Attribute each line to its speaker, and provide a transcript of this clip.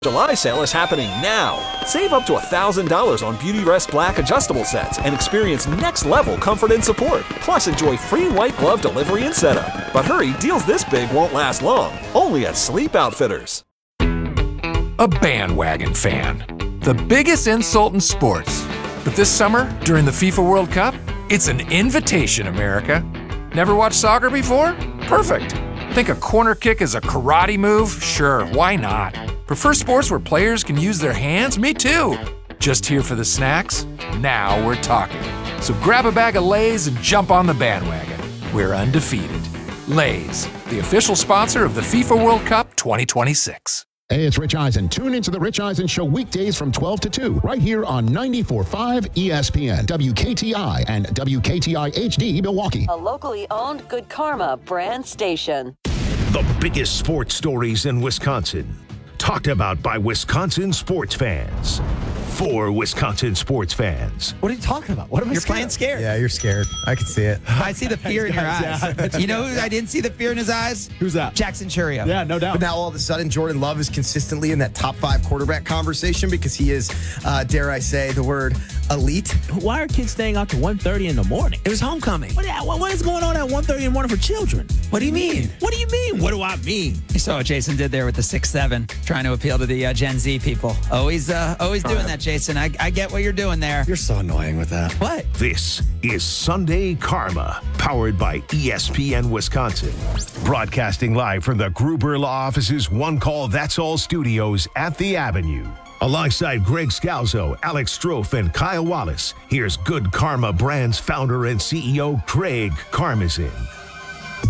Speaker 1: July sale is happening now. Save up to $1,000 on Beautyrest Black adjustable sets and experience next-level comfort and support. Plus, enjoy free white glove delivery and setup. But hurry, deals this big won't last long. Only at Sleep Outfitters.
Speaker 2: A bandwagon fan. The biggest insult in sports. But this summer, during the FIFA World Cup, it's an invitation, America. Never watched soccer before? Perfect. Think a corner kick is a karate move? Sure, why not? Prefer sports where players can use their hands? Me too. Just here for the snacks? Now we're talking. So grab a bag of Lay's and jump on the bandwagon. We're undefeated. Lay's, the official sponsor of the FIFA World Cup 2026.
Speaker 3: Hey, it's Rich Eisen. Tune into the Rich Eisen Show weekdays from 12 to 2, right here on 94.5 ESPN, WKTI, and WKTI HD Milwaukee.
Speaker 4: A locally owned Good Karma brand station.
Speaker 5: The biggest sports stories in Wisconsin. Talked about by Wisconsin sports fans. For Wisconsin sports fans.
Speaker 6: What are you talking about? What am I
Speaker 7: You're playing scared.
Speaker 6: Yeah, you're scared. I can see it.
Speaker 7: I see the fear in your eyes.
Speaker 6: Yeah.
Speaker 7: You know who I didn't see the fear in his eyes?
Speaker 6: Who's that?
Speaker 7: Jackson Churio.
Speaker 6: Yeah, no doubt.
Speaker 8: But now all of a sudden, Jordan Love is consistently in that top 5 quarterback conversation because he is, dare I say, the word elite.
Speaker 9: Why are kids staying out to 1:30 in the morning?
Speaker 7: It was homecoming.
Speaker 9: What is going on at 1:30 in the morning for children?
Speaker 7: What do you mean?
Speaker 9: What do you mean? What do I mean?
Speaker 10: You saw what Jason did there with the 6'7", trying to appeal to the Gen Z people. Always doing that, Jason. I get what you're doing there.
Speaker 6: You're so annoying with that.
Speaker 10: What?
Speaker 5: This is Sunday Karma, powered by ESPN Wisconsin. Broadcasting live from the Gruber Law Office's One Call That's All studios at the Avenue. Alongside Greg Scalzo, Alex Strofe, and Kyle Wallace, here's Good Karma Brands founder and CEO Craig Karmazin.